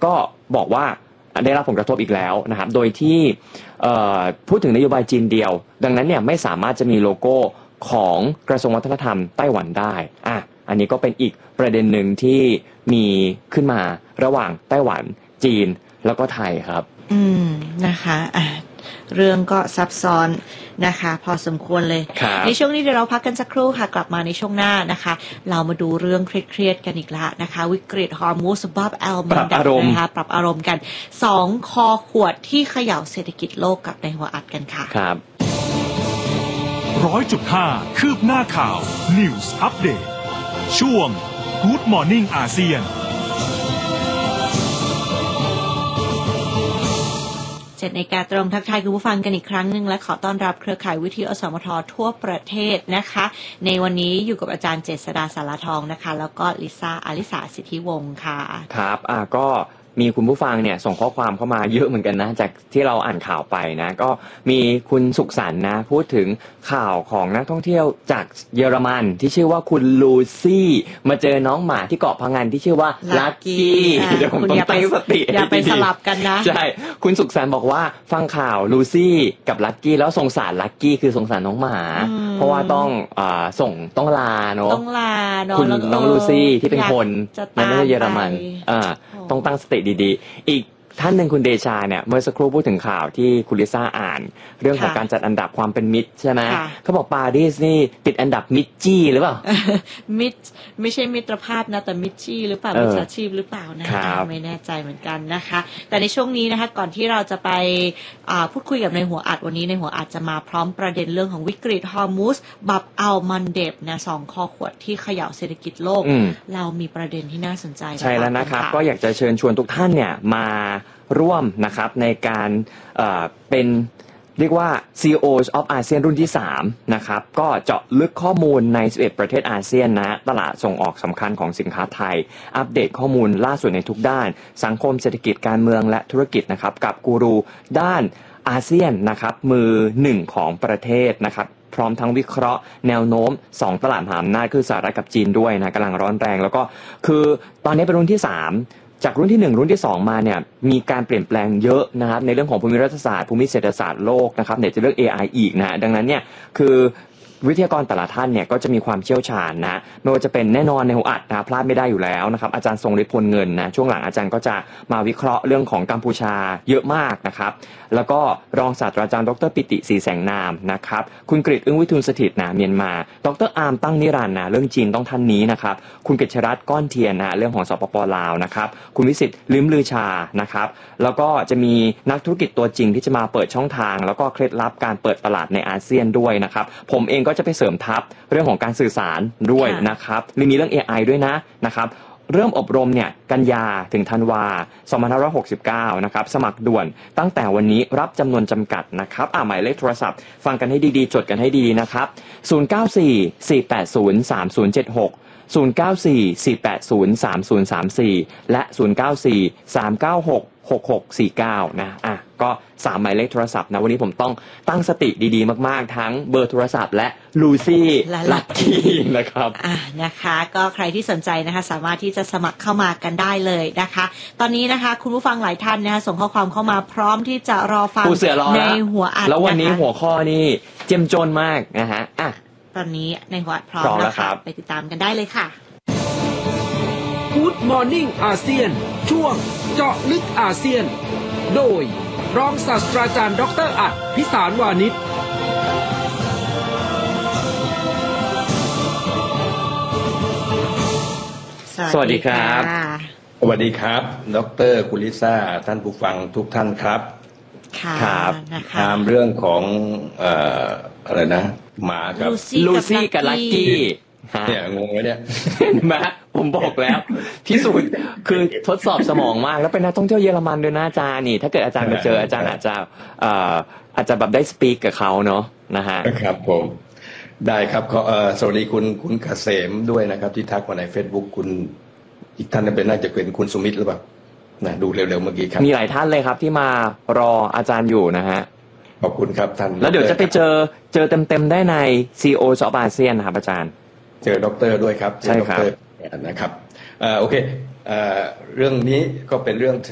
ก็บอกว่าได้รับผลกระทบอีกแล้วนะครับโดยที่พูดถึงนโยบายจีนเดียวดังนั้นเนี่ยไม่สามารถจะมีโลโก้ของกระทรวงวัฒนธรรมไต้หวันได้อันนี้ก็เป็นอีกประเด็นหนึ่งที่มีขึ้นมาระหว่างไต้หวันจีนแล้วก็ไทยครับนะคะเรื่องก็ซับซ้อนนะคะพอสมควรเลยในช่วงนี้เดี๋ยวเราพักกันสักครู่ค่ะกลับมาในช่วงหน้านะคะเรามาดูเรื่องเครียดๆกันอีกแล้วนะคะวิกฤตฮอร์มูสบับแอลมันดับนะคะปรับอารมณ์กัน2คอขวดที่เขย่าเศรษฐกิจโลกกับในหัวอัดกันค่ะครับ 100.5 คืบหน้าข่าว News Update ช่วง Good Morning อาเซียนในการตรงทักทายคุณผู้ฟังกันอีกครั้งหนึ่งและขอต้อนรับเครือข่ายวิทยุอสมททั่วประเทศนะคะในวันนี้อยู่กับอาจารย์เจษฎาสารทองนะคะแล้วก็ลิซ่าอาลิสาสิทธิวงศ์ค่ะครับก็มีคุณผู้ฟังเนี่ยส่งข้อความเข้ามาเยอะเหมือนกันนะจากที่เราอ่านข่าวไปนะก็มีคุณสุขสันต์นะพูดถึงข่าวของนักท่องเที่ยวจากเยอรมันที่ชื่อว่าคุณลูซี่มาเจอน้องหมาที่เกาะพังงานที่ชื่อว่าลักกี้เดี๋ยวผมต้องตั้งสติอย่าไปสลับกันนะใช่คุณสุขสันต์บอกว่าฟังข่าวลูซี่กับลักกี้แล้วสงสารลักกี้คือสงสารน้องหมาเพราะว่าต้องลาเนาะคุณน้องลูซี่ที่เป็นคนในประเทศเยอรมันต้องตั้งสติดีๆอีกท่านหนึ่งคุณเดชาเนี่ยเมื่อสักครู่พูดถึงข่าวที่คุณลิซ่าอ่านเรื่องของการจัดอันดับความเป็นมิตรใช่ไหมเขาบอกปารีสนี่ติดอันดับมิตรจี้หรือเปล่ามิตรไม่ใช่มิตรภาพนะแต่มิตรจี้หรือเปล่ามิจฉาชีพหรือเปล่านะไม่แน่ใจเหมือนกันนะคะแต่ในช่วงนี้นะคะก่อนที่เราจะไปพูดคุยกับในหัวอัดวันนี้ในหัวอัดจะมาพร้อมประเด็นเรื่องของวิกฤตฮอร์มูสบับอัลมันเดบนะ2คอขวดที่เขย่าเศรษฐกิจโลกเรามีประเด็นที่น่าสนใจใช่แล้วนะครับก็อยากจะเชิญชวนทุกท่านเนี่ยมาร่วมนะครับในการเป็นเรียกว่า CEOs of ASEAN รุ่นที่3นะครับก็เจาะลึกข้อมูลใน11ประเทศอาเซียนนะตลาดส่งออกสำคัญของสินค้าไทยอัปเดตข้อมูลล่าสุดในทุกด้านสังคมเศรษฐกิจการเมืองและธุรกิจนะครับกับกูรูด้านอาเซียนนะครับมือ1ของประเทศนะครับพร้อมทั้งวิเคราะห์แนวโน้ม2ตลาดมหาอำนาจคือสหรัฐกับจีนด้วยนะกำลังร้อนแรงแล้วก็คือตอนนี้เป็นรุ่นที่3จากรุ่นที่1รุ่นที่2มาเนี่ยมีการเปลี่ยนแปลงเยอะนะครับในเรื่องของภูมิรัฐศาสตร์ภูมิเศรษฐศาสตร์โลกนะครับเนี่ยจะเรื่อง AI อีกนะดังนั้นเนี่ยคือวิทยากรแต่ละท่านเนี่ยก็จะมีความเชี่ยวชาญนะไม่ว่าจะเป็นแน่นอนในหัวอัดนะพลาดไม่ได้อยู่แล้วนะครับอาจารย์ทรงฤทธิ์พลเงินนะช่วงหลังอาจารย์ก็จะมาวิเคราะห์เรื่องของกัมพูชาเยอะมากนะครับแล้วก็รองศาสตราจารย์ดรปิติศรีแสงนามนะครับคุณกฤษอึ้งวิทูลสถิตนะเมียนมาดรอาร์มตั้งนิรันดร์นะเรื่องจีนต้องท่านนี้นะครับคุณกฤษรัตน์ก้อนเทียนนะเรื่องของสปป.ลาวนะครับคุณวิสิทธิ์ลิ้มลือชานะครับแล้วก็จะมีนักธุรกิจตัวจริงที่จะมาเปิดช่องทางแล้วก็เคล็ดลับการเปิดตลาดในอาเซียนด้วยนะครับผมเองก็จะไปเสริมทัพเรื่องของการสื่อสารด้วยนะครับมีเรื่อง AI ด้วยนะครับเริ่มอบรมเนี่ยกันยาถึงธันวา2569นะครับสมัครด่วนตั้งแต่วันนี้รับจำนวนจำกัดนะครับหมายเลขโทรศัพท์ฟังกันให้ดีๆจดกันให้ดีนะครับ0944803076 0944803034และ0943966649นะก็3หมายเลขโทรศัพท์นะวันนี้ผมต้องตั้งสติดีๆมากๆทั้งเบอร์โทรศัพท์และลูซี่ลัคกี้นะครับนะคะก็ใครที่สนใจนะคะสามารถที่จะสมัครเข้ามากันได้เลยนะคะตอนนี้นะคะคุณผู้ฟังหลายท่านนะคะส่งข้อความเข้ามาพร้อมที่จะรอฟังในหัวอัดแล้ววันนี้หัวข้อนี่เจ้มจนมากนะฮะตอนนี้ในหัวอัดพร้อมแล้วค่ะไปติดตามกันได้เลยค่ะ Good Morning อาเซียนช่วงเจาะลึกอาเซียนโดยรองศาสตราจารย์ดร.อัฏฐพิสารวานิชสวัสดีครับสวัสดีครับดร.กุลิซ่าท่านผู้ฟังทุกท่านครับครับตามเรื่องของอะไรนะหมากับลูซี่กับลักกี้เนี่ยงงเลยเนี่ยมาผมบอกแล้วที่สุดคือทดสอบสมองมากแล้วเป็นนักท่องเที่ยวเยอรมันด้วยนะอาจารย์นี่ถ้าเกิดอาจารย์มาเจออาจารย์อาจจะแบบได้สปีกกับเขาเนาะนะฮะครับผมได้ครับสวัสดีคุณเกษมด้วยนะครับที่ทักมาใน Facebook คุณอีกท่านนึงน่าจะเป็นคุณสุมิตรหรือเปล่านะดูเร็วๆเมื่อกี้ครับมีหลายท่านเลยครับที่มารออาจารย์อยู่นะฮะขอบคุณครับท่านแล้วเดี๋ยวจะไปเจอเต็มๆได้ใน CEOs of ASEAN นะครับอาจารย์เจอด็อกเตอร์ด้วยครับใช่ครับนะครับโอเคเรื่องนี้ก็เป็นเรื่อง